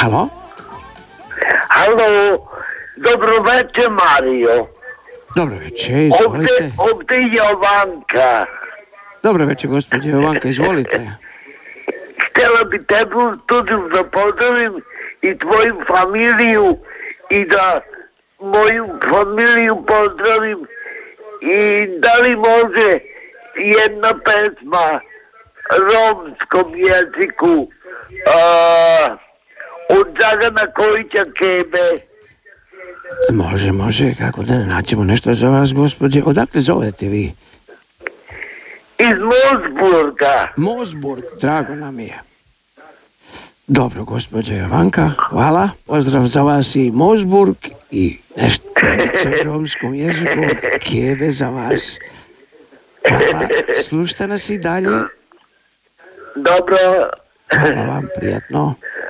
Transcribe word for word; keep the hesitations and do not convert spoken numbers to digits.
Halo? Halo, dobro večer, Mario. Dobro večer, izvolite. Ovdje, ovdje je Jovanka. Dobro večer, gospođe Jovanka, izvolite. Htjela bi tebi u studiju da pozdravim i tvoju familiju i da moju familiju pozdravim i da li može jedna pesma romskom jeziku uh, od Dragana Kojića Kebe. Može, može, kako da naćemo nešto za vas, gospođe. Odakle zovete vi? Iz Mosburga. Mosburg, drago nam je. Dobro, gospođa Jovanka, hvala. Pozdrav za vas i Mosburg i nešto u romskom jeziku od Kebe za vas. Hvala. Slušajte nas i dalje. Dobro. Hvala vam, prijatno.